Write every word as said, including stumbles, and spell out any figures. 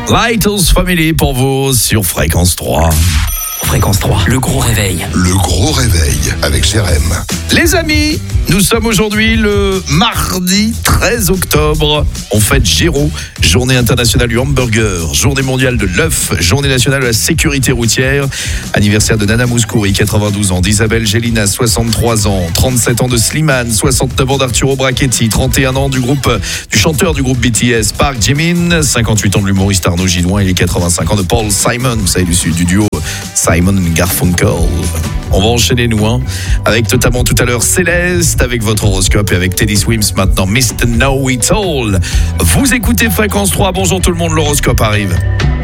Lighthouse Family pour vous sur Fréquence trois. Fréquence trois, le gros réveil. Le gros réveil avec Jérém. Les amis, nous sommes aujourd'hui le mardi treize octobre. On fête Géraud, journée internationale du hamburger, journée mondiale de l'œuf, journée nationale de la sécurité routière, anniversaire de Nana Mouskouri, quatre-vingt-douze ans, d'Isabelle Gélina, soixante-trois ans, trente-sept ans de Slimane, soixante-neuf ans d'Arturo Brachetti, trente et un ans du groupe, du chanteur du groupe B T S, Park Jimin, cinquante-huit ans de l'humoriste Arnaud Gidouin et les quatre-vingt-cinq ans de Paul Simon, vous savez, du, du duo Simon and Garfunkel. On va enchaîner nous hein, avec notamment tout à l'heure Céleste avec votre horoscope et avec Teddy Swims maintenant mister Know It All. Vous écoutez Fréquence trois, bonjour tout le monde, l'horoscope arrive.